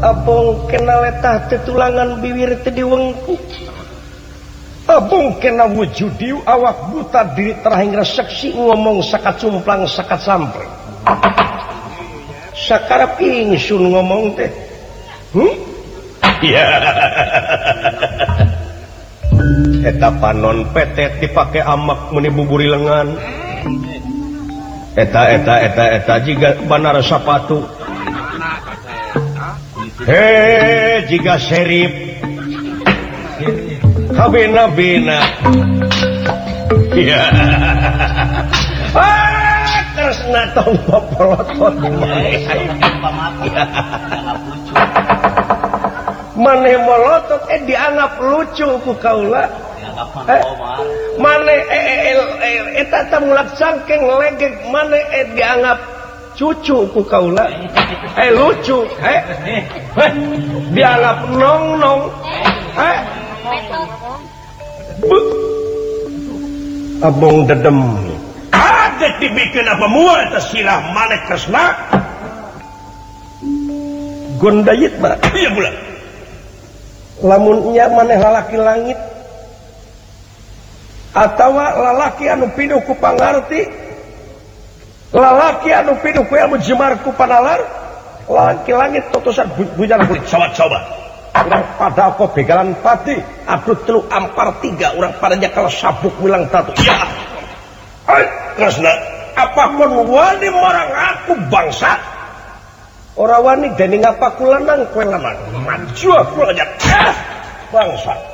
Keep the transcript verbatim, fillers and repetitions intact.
abong kena letah tetulangan bibir teu diwengku. Abong kena wujudi awak buta diri terahing seksi ngomong sakat cumplang sakat sampai. Sakarep ingsun ngomong teh. Hmm? Ya. Eta panon petet dipake amak meni buburi lengan. Eta eta eta eta jiga banar sapatu. He jiga serip. Kabena-bena. Ya. Ah, tresna tong popolotot. Maneh molotot eh dianggap lucu ku kaula. Eh, maneh eta tamulak sangkeng legek maneh eh dianggap cucu ku kaula. Eh lucu, eh. Dianggap nong-nong. Eh. Abong dedem. Ada dibikin apa mual tersilah maneh kresna. Gondayit mah. Iya bulan. Lamunnya maneh lalaki langit atawa lalaki anu pinuh ku pangarti, lalaki anu pinuh ku ilmu jemar ku panalar, lalaki langit totosan bujana kulit coba-coba urang pada apa begalan pati abdut telu ampar tiga urang padanya kalau sabuk wilang tatu ya ay kresna apapun wani marang aku bangsa ora wani dening apa kulanang kowe lanang maju aku aja bangsa